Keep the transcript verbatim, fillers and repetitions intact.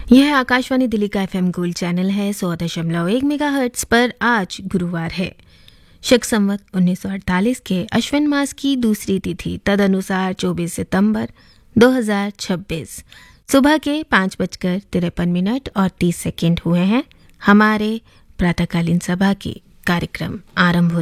यह आकाशवाणी दिल्ली का FM gold channel है। सौ दशमलव एक मेगा हर्ट्ज पर आज गुरुवार है, शक संवत उन्नीस सौ अड़तालीस के अश्विन मास की दूसरी तिथि, तदनुसार चौबीस सितंबर दो हज़ार छब्बीस। सुबह के पाँच बजकर तिरपन मिनट और तीस सेकेंड हुए हैं। हमारे प्रातःकालीन सभा के कार्यक्रम आरंभ होते